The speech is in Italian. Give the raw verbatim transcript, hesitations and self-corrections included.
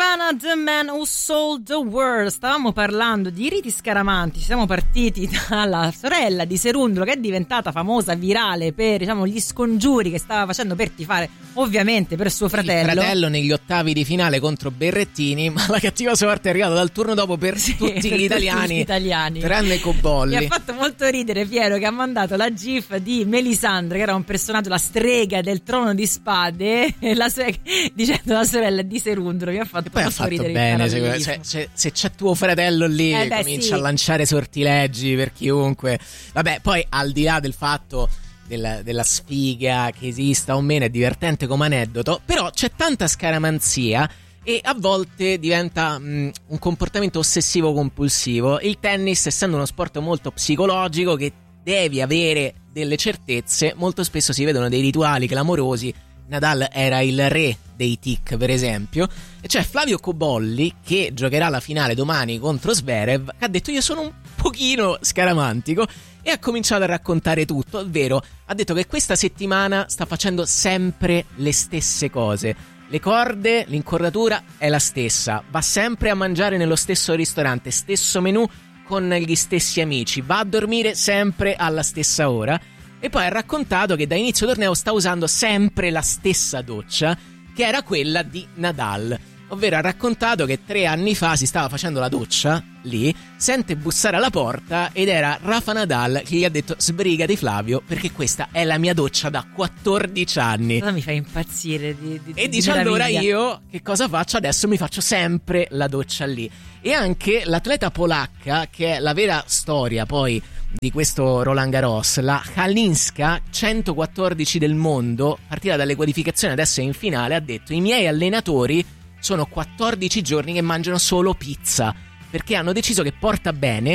Nirvana, The Man Who Sold the World. Stavamo parlando di riti scaramantici, siamo partiti dalla sorella di Serundolo che è diventata famosa, virale per, diciamo, gli scongiuri che stava facendo per tifare ovviamente per suo fratello. Il fratello negli ottavi di finale contro Berrettini, ma la cattiva sorte è arrivata dal turno dopo per sì, tutti per gli italiani, tutti gli italiani. Tranne Cobolli. Mi ha fatto molto ridere Piero che ha mandato la gif di Melisandre, che era un personaggio, la strega del Trono di Spade, la se- dicendo la sorella di Serundolo. Mi ha fatto e poi molto ha fatto ridere. bene, se, se, se, se c'è tuo fratello lì eh beh, comincia sì. a lanciare sortilegi per chiunque. Vabbè, poi al di là del fatto della, della sfiga che esista o meno, è divertente come aneddoto, però c'è tanta scaramanzia e a volte diventa mh, un comportamento ossessivo compulsivo. Il tennis, essendo uno sport molto psicologico che devi avere delle certezze, molto spesso si vedono dei rituali clamorosi. Nadal era il re dei tic, per esempio, e c'è Flavio Cobolli che giocherà la finale domani contro Zverev, che ha detto io sono un pochino scaramantico e ha cominciato a raccontare tutto, ovvero ha detto che questa settimana sta facendo sempre le stesse cose. Le corde, l'incordatura è la stessa, va sempre a mangiare nello stesso ristorante, stesso menù con gli stessi amici, va a dormire sempre alla stessa ora. E poi ha raccontato che da inizio torneo sta usando sempre la stessa doccia, che era quella di Nadal. Ovvero ha raccontato che tre anni fa si stava facendo la doccia lì, sente bussare alla porta ed era Rafa Nadal che gli ha detto sbrigati Flavio perché questa è la mia doccia da quattordici anni. Cosa mi fa impazzire di, di, e di dice meraviglia. allora io che cosa faccio? Adesso mi faccio sempre la doccia lì. E anche l'atleta polacca, che è la vera storia poi di questo Roland Garros, la Halinska, centoquattordici del mondo, partita dalle qualificazioni, adesso è in finale, ha detto i miei allenatori sono quattordici giorni che mangiano solo pizza perché hanno deciso che porta bene